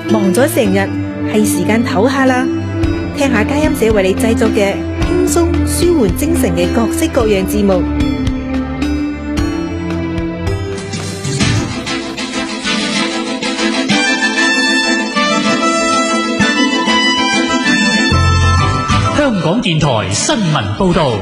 忙咗成日，係時間唞下啦。聽下佳音社為你製作嘅輕鬆舒緩精神嘅各式各樣節目。 香港電台新聞報道。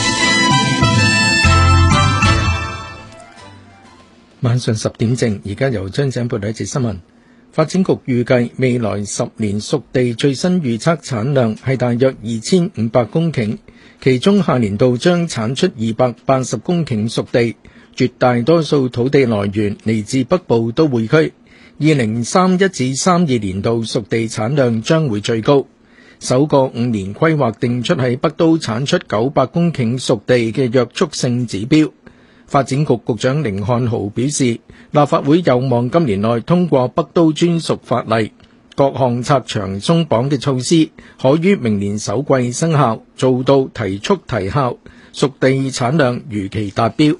晚上10點正，而家由張井報道一節新聞。發展局預計未來10年熟地最新預測產量係大約2500公頃，其中下年度將產出280公頃熟地，絕大多數土地來源嚟自北部都會區。2031至32年度熟地產量將會最高。首個5年規劃定出喺北都產出900公頃熟地嘅約束性指標。發展局局長甯漢豪表示，立法會有望今年內通過北都專屬法例，各項拆牆鬆綁嘅措施可於明年首季生效，做到提速提效，熟地產量如期達標。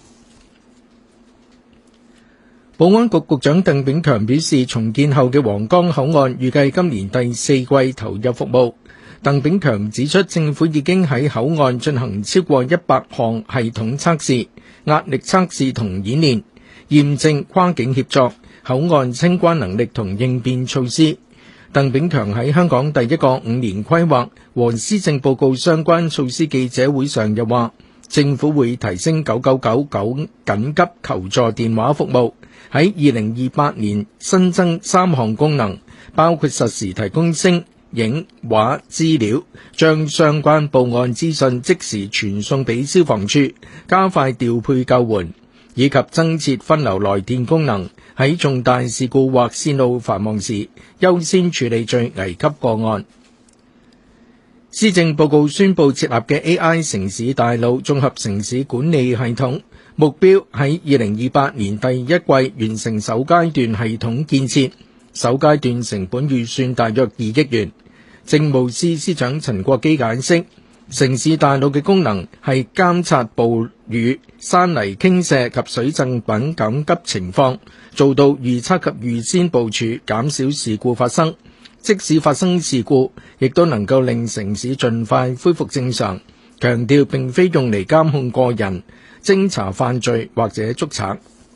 保安局局長鄧炳強表示，重建後嘅皇崗口岸預計今年第4季投入服務。鄧炳強指出，政府已經喺口岸進行超過100項系統測試、壓力測試同演練，驗證跨境協作、口岸清關能力同應變措施。鄧炳強喺香港第一個5年規劃和施政報告相關措施記者會上又話，政府會提升9999緊急求助電話服務，喺2028年新增3項功能，包括實時提供聲、影、畫資料，將相關報案資訊即時傳送俾消防處，加快調配救援，以及增設分流來電功能，喺重大事故或線路繁忙時優先處理最危急個案。施政報告宣布設立嘅 AI 城市大腦綜合城市管理系統，目標喺2028年第一季完成首階段系統建設，首階段成本預算大約2億元。政務司司長陳國基解釋，城市大腦嘅功能係監察暴雨、山泥傾瀉及水浸等緊急情況，做到預測及預先部署，減少事故發生。即使發生事故，亦都能夠令城市盡快恢復正常。強調並非用嚟監控個人、偵查犯罪或者捉賊。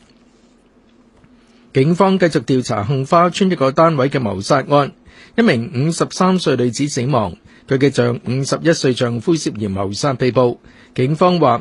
警方繼續調查杏花村一個單位嘅謀殺案，一名53歲女子死亡，佢嘅51歲丈夫涉嫌謀殺被捕。警方話